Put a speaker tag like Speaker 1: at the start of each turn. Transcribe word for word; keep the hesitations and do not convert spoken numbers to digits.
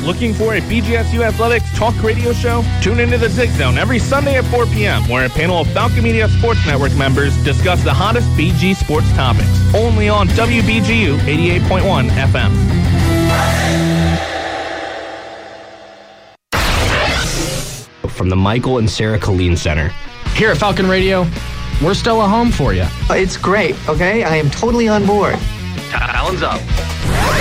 Speaker 1: Looking for a B G S U Athletics talk radio show? Tune into the Zig Zone every Sunday at four p.m. where a panel of Falcon Media Sports Network members discuss the hottest B G sports topics. Only on W B G U eighty-eight point one F M.
Speaker 2: From the Michael and Sarah Colleen Center.
Speaker 3: Here at Falcon Radio, we're still a home for you.
Speaker 4: It's great, okay? I am totally on board.
Speaker 2: Talons up.